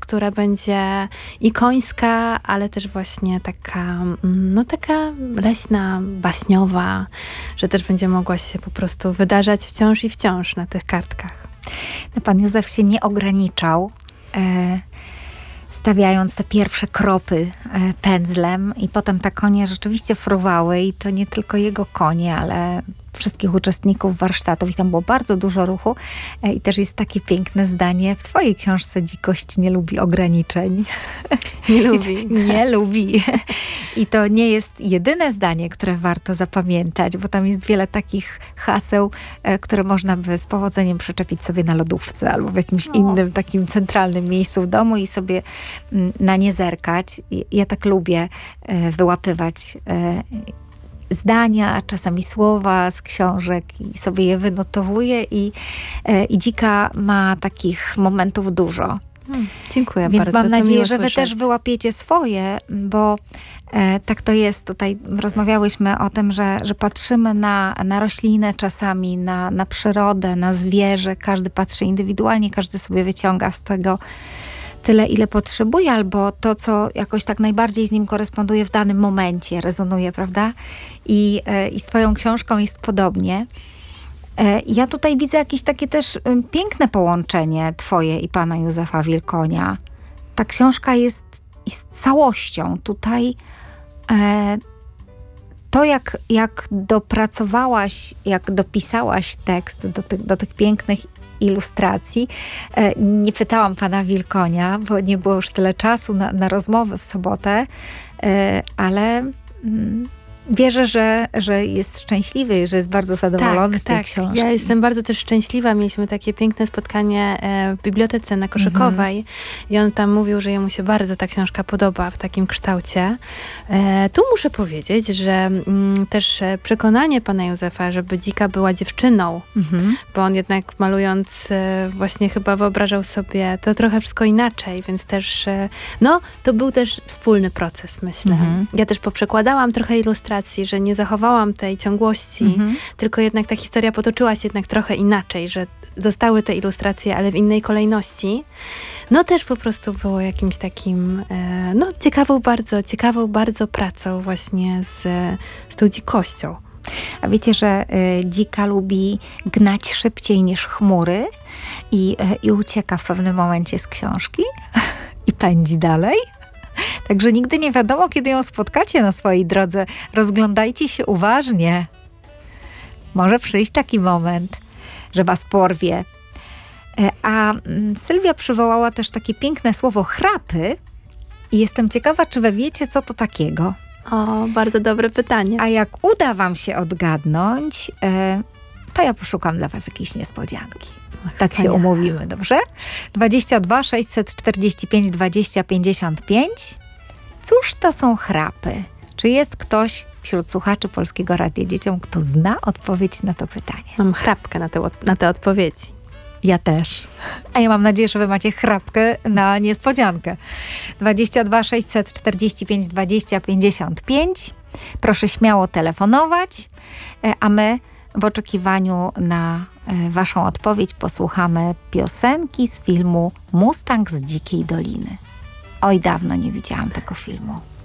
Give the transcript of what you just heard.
która będzie i końska, ale też właśnie taka, taka leśna, baśniowa, że też będzie mogła się po prostu wydarzać wciąż i wciąż na tych kartkach. No, pan Józef się nie ograniczał, stawiając te pierwsze kropy pędzlem i potem te konie rzeczywiście fruwały i to nie tylko jego konie, ale wszystkich uczestników warsztatów i tam było bardzo dużo ruchu i też jest takie piękne zdanie w twojej książce: dzikość nie lubi ograniczeń. Nie lubi. Nie lubi. I to nie jest jedyne zdanie, które warto zapamiętać, bo tam jest wiele takich haseł, które można by z powodzeniem przyczepić sobie na lodówce albo w jakimś innym takim centralnym miejscu w domu i sobie na nie zerkać. Ja tak lubię wyłapywać zdania, czasami słowa z książek i sobie je wynotowuję i Dzika ma takich momentów dużo. Dziękuję Więc bardzo. mam nadzieję, że wy słyszeć. też wyłapiecie swoje, bo tak to jest. Tutaj rozmawiałyśmy o tym, że patrzymy na roślinę czasami, na przyrodę, na zwierzę. Każdy patrzy indywidualnie, każdy sobie wyciąga z tego tyle, ile potrzebuje, albo to, co jakoś tak najbardziej z nim koresponduje w danym momencie, rezonuje, prawda? I z twoją książką jest podobnie. Ja tutaj widzę jakieś takie też piękne połączenie twoje i pana Józefa Wielkonia. Ta książka jest całością. Tutaj to, jak dopracowałaś, jak dopisałaś tekst do tych pięknych ilustracji. Nie pytałam pana Wielkonia, bo nie było już tyle czasu na rozmowę w sobotę, ale wierzę, że jest szczęśliwy, że jest bardzo zadowolony z tej książki. Ja jestem bardzo też szczęśliwa. Mieliśmy takie piękne spotkanie w bibliotece na Koszykowej i on tam mówił, że jemu się bardzo ta książka podoba w takim kształcie. Tu muszę powiedzieć, że też przekonanie pana Józefa, żeby Dzika była dziewczyną, bo on jednak malując właśnie chyba wyobrażał sobie to trochę wszystko inaczej, więc też to był też wspólny proces, myślę. Ja też poprzekładałam trochę ilustracji, że nie zachowałam tej ciągłości, tylko jednak ta historia potoczyła się jednak trochę inaczej, że zostały te ilustracje, ale w innej kolejności. Też po prostu było jakimś takim, ciekawą bardzo pracą właśnie z tą dzikością. A wiecie, że Dzika lubi gnać szybciej niż chmury i ucieka w pewnym momencie z książki i pędzi dalej? Także nigdy nie wiadomo, kiedy ją spotkacie na swojej drodze. Rozglądajcie się uważnie. Może przyjść taki moment, że was porwie. A Sylwia przywołała też takie piękne słowo chrapy i jestem ciekawa, czy wy wiecie, co to takiego. O, bardzo dobre pytanie. A jak uda wam się odgadnąć, to ja poszukam dla was jakiejś niespodzianki. Tak się umówimy, dobrze? 22 645 20 55. Cóż to są chrapy? Czy jest ktoś wśród słuchaczy Polskiego Radia Dzieciom, kto zna odpowiedź na to pytanie? Mam chrapkę na te odpowiedzi. Ja też. A ja mam nadzieję, że wy macie chrapkę na niespodziankę. 22 645 20 55. Proszę śmiało telefonować, a my w oczekiwaniu na waszą odpowiedź posłuchamy piosenki z filmu Mustang z Dzikiej Doliny. Oj, dawno nie widziałam tego filmu.